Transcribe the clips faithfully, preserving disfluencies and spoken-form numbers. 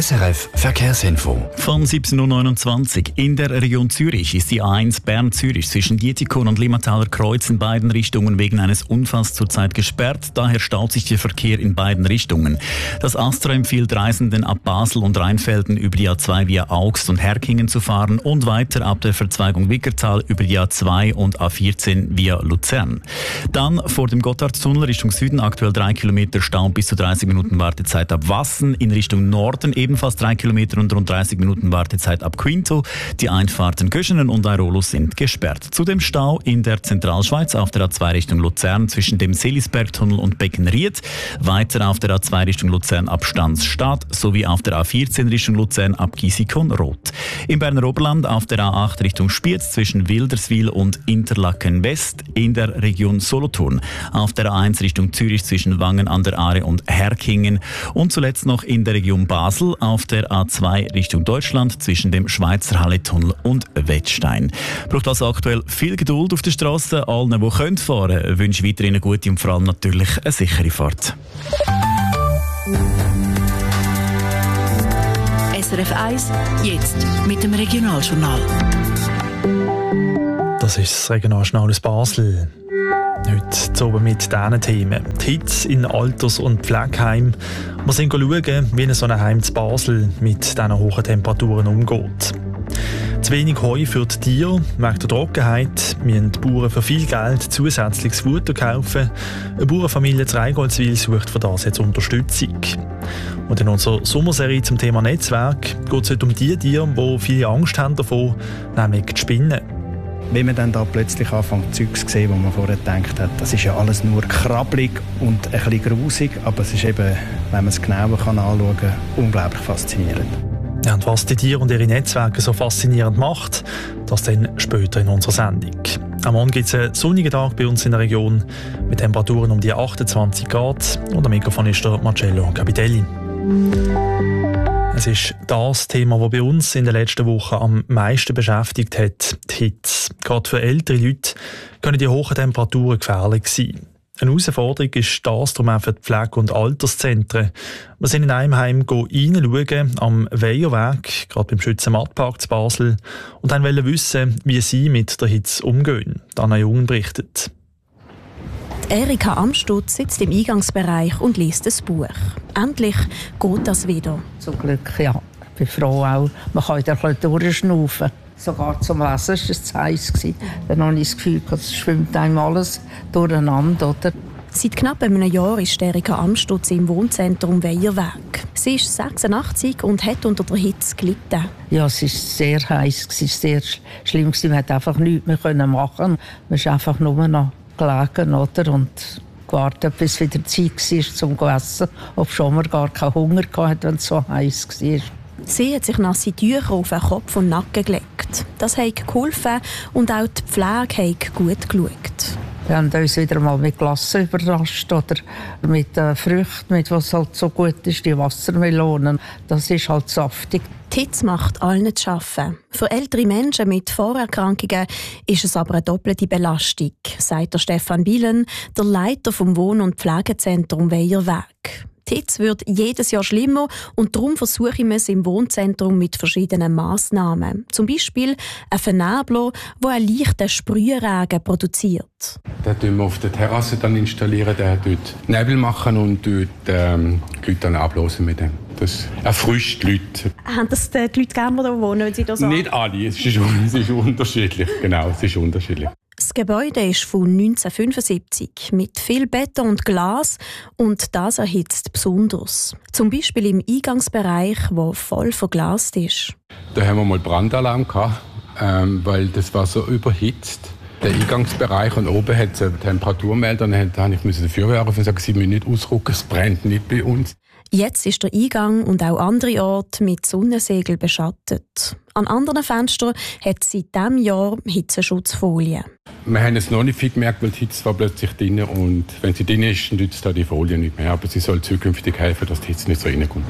S R F Verkehrsinfo. Von siebzehn Uhr neunundzwanzig. In der Region Zürich ist die A eins Bern-Zürich zwischen Dietikon und Limmataler Kreuz in beiden Richtungen wegen eines Unfalls zurzeit gesperrt. Daher staut sich der Verkehr in beiden Richtungen. Das Astra empfiehlt Reisenden ab Basel und Rheinfelden über die A zwei via Augst und Herkingen zu fahren und weiter ab der Verzweigung Wickertal über die A zwei und A vierzehn via Luzern. Dann vor dem Gotthardtunnel Richtung Süden aktuell drei Kilometer Stau und bis zu dreißig Minuten Wartezeit ab Wassen. In Richtung Norden ebenfalls drei Kilometer und rund dreißig Minuten Wartezeit ab Quinto. Die Einfahrten Göschenen und Airolus sind gesperrt. Zudem Stau in der Zentralschweiz auf der A zwei Richtung Luzern zwischen dem Selisbergtunnel und Beckenried. Weiter auf der A zwei Richtung Luzern ab Stanzstadt sowie auf der A vierzehn Richtung Luzern ab Gisikon-Roth. Im Berner Oberland auf der A acht Richtung Spiez zwischen Wilderswil und Interlaken West. In der Region Solothurn auf der A eins Richtung Zürich zwischen Wangen an der Aare und Herkingen. Und zuletzt noch in der Region Basel auf der A zwei Richtung Deutschland zwischen dem Schweizer Halletunnel und Wettstein. Braucht also aktuell viel Geduld auf der Straße. Allen, die können fahren, wünsche ich weiterhin eine gute und vor allem natürlich eine sichere Fahrt. S R F eins, jetzt mit dem Regionaljournal. Das ist das Regionaljournal aus Basel. Heute zu oben mit diesen Themen. Die Hitze in Alters- und Pflegeheimen. Wir sind schauen, wie so ein Heim zu Basel mit diesen hohen Temperaturen umgeht. Zu wenig Heu für die Tiere. Wegen der Trockenheit müssen die Bauern für viel Geld zusätzliches Futter kaufen. Eine Bauernfamilie zu Reigoldswil sucht für das jetzt Unterstützung. Und in unserer Sommerserie zum Thema Netzwerk geht es heute um die Tiere, die viele Angst haben davor, nämlich die Spinnen. Wenn man dann da plötzlich anfängt, Zeugs zu sehen, wo man vorher gedacht hat, das ist ja alles nur krabbelig und ein bisschen grusig, aber es ist eben, wenn man es genauer anschauen kann, unglaublich faszinierend. Ja, und was die Tiere und ihre Netzwerke so faszinierend macht, das dann später in unserer Sendung. Am Morgen gibt es einen sonnigen Tag bei uns in der Region mit Temperaturen um die achtundzwanzig Grad und am Mikrofon ist der Marcello Capitelli. Es ist das Thema, das bei uns in den letzten Wochen am meisten beschäftigt hat, die Hitze. Gerade für ältere Leute können die hohen Temperaturen gefährlich sein. Eine Herausforderung ist das darum auch für die Pflege- und Alterszentren. Wir sind in einem Heim reinschauen, am Weiherweg, gerade beim Schützenmattpark zu Basel, und wollen wissen, wie sie mit der Hitze umgehen. Anna Jung berichtet. Erika Amstutz sitzt im Eingangsbereich und liest ein Buch. Endlich geht das wieder. Zum Glück, ja. Ich bin froh auch, man kann wieder ein bisschen durchschnaufen. Sogar zum Lesen war es zu heiß. Dann habe ich das Gefühl, es schwimmt einem alles durcheinander. Oder? Seit knapp einem Jahr ist Erika Amstutz im Wohnzentrum Weiherweg. Sie ist sechsundachtzig und hat unter der Hitze gelitten. Ja, es war sehr heiß, es war sehr schlimm. Man konnte einfach nichts mehr machen. Man ist einfach nur noch gelegen, oder? Und gewartet, bis wieder Zeit war zum Essen. Obwohl man gar keinen Hunger hatte, wenn es so heiß war. Sie hat sich nasse Tücher auf den Kopf und Nacken gelegt. Das hat geholfen und auch die Pflege hat gut geschaut. Wir haben uns wieder mal mit Glasse überrascht oder mit äh, Früchten, mit was halt so gut ist, die Wassermelonen. Das ist halt saftig. Die Hitze macht allen zu schaffen. Für ältere Menschen mit Vorerkrankungen ist es aber eine doppelte Belastung, sagt der Stefan Bielen, der Leiter vom Wohn- und Pflegezentrum Weiherweg. Die Hitze wird jedes Jahr schlimmer und darum versuchen wir es im Wohnzentrum mit verschiedenen Massnahmen. Zum Beispiel ein Vernebler, der einen leichten Sprühregen produziert. Den installieren wir auf der Terrasse dann installieren, der dort Nebel machen und dort ähm, die Leute dann ablosen mit dem. Das erfrischt die Leute. Haben das die Leute gerne, die da wohnen, wenn sie das sagen? Nicht alle, es ist, es ist unterschiedlich. Genau, es ist unterschiedlich. Das Gebäude ist von neunzehnhundertfünfundsiebzig mit viel Beton und Glas und das erhitzt besonders. Zum Beispiel im Eingangsbereich, der voll verglast ist. Da haben wir mal Brandalarm gehabt, ähm, weil das war so überhitzt. Der Eingangsbereich und oben hat es einen Temperaturmelder. Dann musste ich den Feuerwehr rufen und sagen, sie müssen nicht ausrücken, es brennt nicht bei uns. Jetzt ist der Eingang und auch andere Orte mit Sonnensegel beschattet. An anderen Fenstern hat es seit diesem Jahr Hitzeschutzfolie. Wir haben es noch nicht viel gemerkt, weil die Hitze war plötzlich drin. Und wenn sie drin ist, dann nützt die Folie nicht mehr. Aber sie soll zukünftig helfen, dass die Hitze nicht so reinkommt.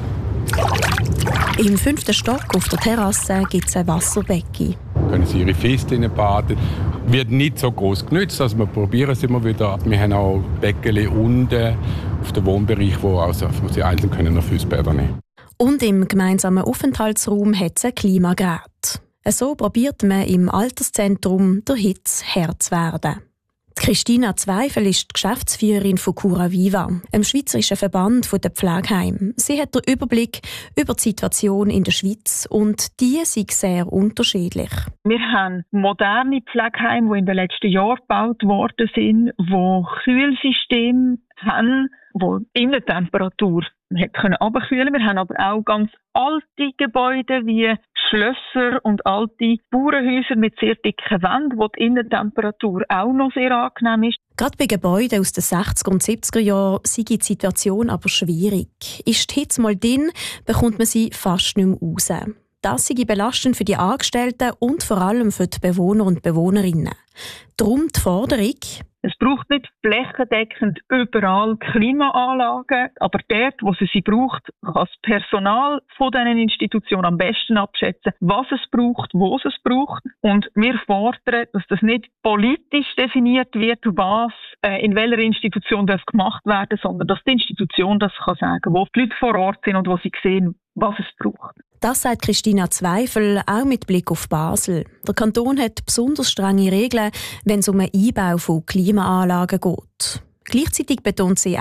Im fünften Stock auf der Terrasse gibt es ein Wasserbecken. Können sie ihre Füße drin baden. Wird nicht so groß genutzt, also wir probieren es immer wieder. Wir haben auch Becken unten auf dem Wohnbereich, wo, also, wo sie einzeln können noch Fußbäder nehmen. Und im gemeinsamen Aufenthaltsraum hat es ein Klimagerät. So probiert man im Alterszentrum der Hitze Herr zu werden. Christina Zweifel ist die Geschäftsführerin von Cura Viva, einem schweizerischen Verband der Pflegeheime. Sie hat den Überblick über die Situation in der Schweiz und die sind sehr unterschiedlich. Wir haben moderne Pflegeheime, die in den letzten Jahren gebaut worden sind, die Kühlsysteme haben, die die Innentemperatur runterkühlen können. Wir haben aber auch ganz alte Gebäude wie Schlösser und alte Bauernhäuser mit sehr dicken Wänden, wo die Innentemperatur auch noch sehr angenehm ist. Gerade bei Gebäuden aus den sechziger und siebziger Jahren sei die Situation aber schwierig. Ist die Hitze mal drin, bekommt man sie fast nicht mehr raus. Das sei belastend für die Angestellten und vor allem für die Bewohner und Bewohnerinnen. Darum die Forderung: Es braucht nicht flächendeckend überall Klimaanlagen, aber dort, wo es sie braucht, kann das Personal von diesen Institutionen am besten abschätzen, was es braucht, wo es es braucht. Und wir fordern, dass das nicht politisch definiert wird, was äh, in welcher Institution das gemacht werden, sondern dass die Institution das kann sagen, wo die Leute vor Ort sind und wo sie sehen, was es braucht. Das sagt Christina Zweifel auch mit Blick auf Basel. Der Kanton hat besonders strenge Regeln, wenn es um den Einbau von Klimaanlagen geht. Gleichzeitig betont sie